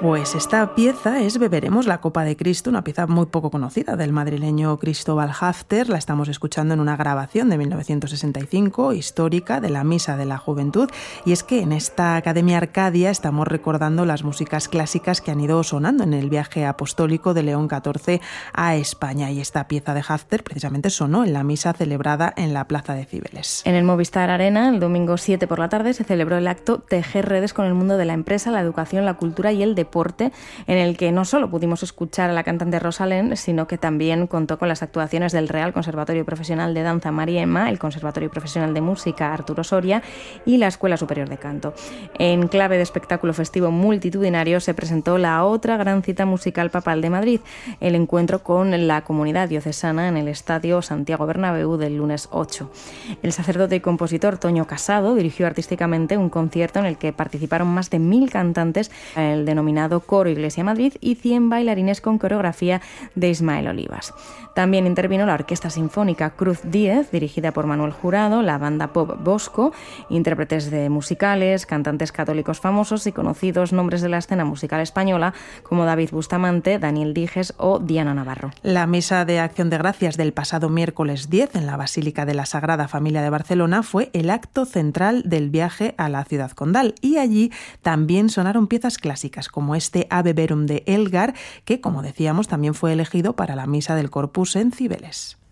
Pues esta pieza es Beberemos la copa de Cristo, una pieza muy poco conocida del madrileño Cristóbal Hafter. La estamos escuchando en una grabación de 1965, histórica, de la Misa de la Juventud. Y es que en esta Academia Arcadia estamos recordando las músicas clásicas que han ido sonando en el viaje apostólico de León XIV a España. Y esta pieza de Hafter precisamente sonó en la misa celebrada en la Plaza de Cibeles. En el Movistar Arena, el domingo 7 por la tarde, se celebró el acto Tejer redes con el mundo de la empresa, la educación, la cultura y el deporte, en el que no solo pudimos escuchar a la cantante Rosalén, sino que también contó con las actuaciones del Real Conservatorio Profesional de Danza María Emma, el Conservatorio Profesional de Música Arturo Soria y la Escuela Superior de Canto. En clave de espectáculo festivo multitudinario se presentó la otra gran cita musical papal de Madrid, el encuentro con la comunidad diocesana en el Estadio Santiago Bernabéu del lunes 8. El sacerdote y compositor Toño Casado dirigió artísticamente un concierto en el que participaron más de 1000 cantantes, el denominado Coro Iglesia Madrid, y 100 bailarines con coreografía de Ismael Olivas. También intervino la Orquesta Sinfónica Cruz 10, dirigida por Manuel Jurado, la banda pop Bosco, intérpretes de musicales, cantantes católicos famosos y conocidos nombres de la escena musical española como David Bustamante, Daniel Dijes o Diana Navarro. La misa de Acción de Gracias del pasado miércoles 10 en la Basílica de la Sagrada Familia de Barcelona fue el acto central del viaje a la ciudad condal, y allí también sonaron piezas clásicas como este Ave Verum de Elgar, que, como decíamos, también fue elegido para la misa del Corpus en Cibeles.